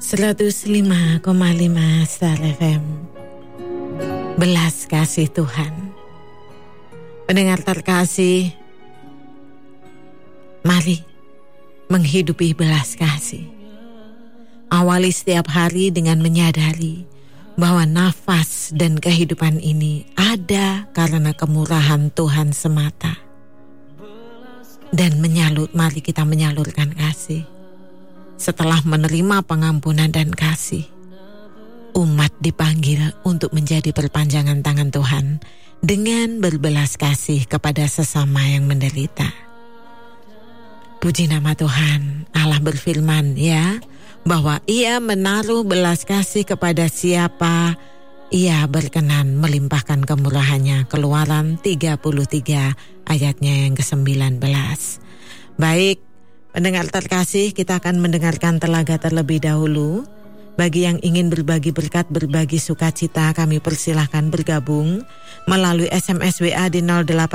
105,5 Star FM. Belas kasih Tuhan. Pendengar terkasih, mari menghidupi belas kasih. Awali setiap hari dengan menyadari bahwa nafas dan kehidupan ini ada karena kemurahan Tuhan semata. Dan mari kita menyalurkan kasih. Setelah menerima pengampunan dan kasih, umat dipanggil untuk menjadi perpanjangan tangan Tuhan dengan berbelas kasih kepada sesama yang menderita. Puji nama Tuhan, Allah berfirman bahwa Ia menaruh belas kasih kepada siapa Ia berkenan melimpahkan kemurahannya. Keluaran 33 ayatnya yang ke-19. Baik, pendengar terkasih, kita akan mendengarkan telaga terlebih dahulu. Bagi yang ingin berbagi berkat, berbagi sukacita, kami persilahkan bergabung melalui SMS WA di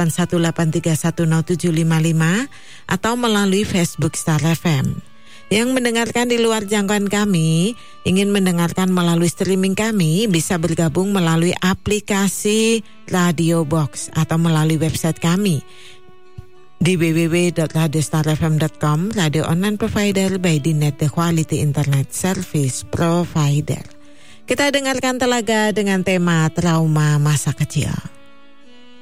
0818310755 atau melalui Facebook Star FM. Yang mendengarkan di luar jangkauan kami, ingin mendengarkan melalui streaming kami, bisa bergabung melalui aplikasi Radio Box atau melalui website kami di www.radiostarfm.com, radio online provider by Dinet, the quality internet service provider. Kita dengarkan telaga dengan tema trauma masa kecil.